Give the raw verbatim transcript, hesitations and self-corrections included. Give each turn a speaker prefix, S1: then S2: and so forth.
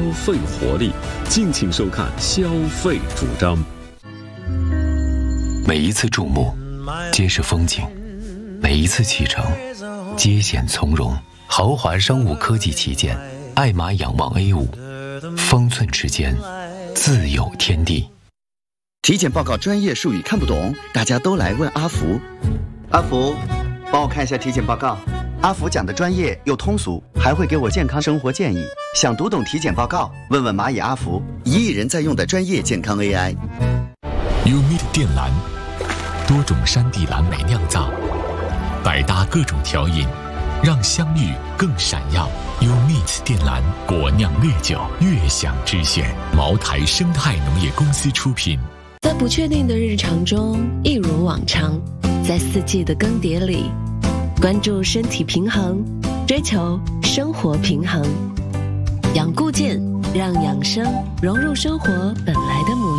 S1: 费活力，敬请收看消费主张。
S2: 每一次注目皆是风景，每一次启程皆显从容。豪华商务科技旗舰爱玛仰望 A 五， 方寸之间自有天地。
S3: 体检报告专业术语看不懂，大家都来问阿福。阿福，帮我看一下体检报告。阿福讲的专业又通俗，还会给我健康生活建议。想读懂体检报告，问问蚂蚁阿福，一亿人在用的专业健康 A I。Umit
S4: 靛蓝，多种山地蓝莓酿造，百搭各种调饮，让香芋更闪耀。Umit 靛蓝果酿烈酒，悦享之选。茅台生态农业公司出品。
S5: 在不确定的日常中，一如往常，在四季的更迭里，关注身体平衡，追求生活平衡。养固健，让养生融入生活本来的模样。